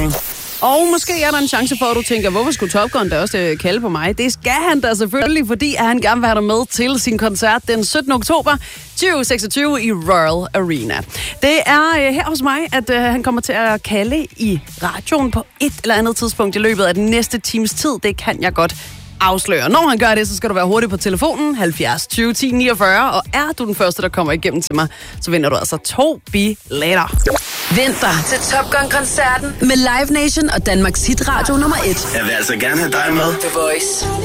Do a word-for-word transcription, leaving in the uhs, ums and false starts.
morning. Og måske er der en chance for, at du tænker, hvorfor skulle Top Gun da også kalde på mig? Det skal han da selvfølgelig, fordi han gerne vil have dig med til sin koncert den syttende oktober tyve seksogtyve i Royal Arena. Det er her hos mig, at han kommer til at kalde i radioen på et eller andet tidspunkt i løbet af den næste times tid. Det kan jeg godt afsløre. Når han gør det, så skal du være hurtig på telefonen halvfjerds tyve ti niogfyrre, og er du den første, der kommer igennem til mig, så vinder du altså to billetter. Vinter til Top Gun-koncerten med Live Nation og Danmarks hitradio nummer et. Jeg vil altså gerne have dig med. The Voice.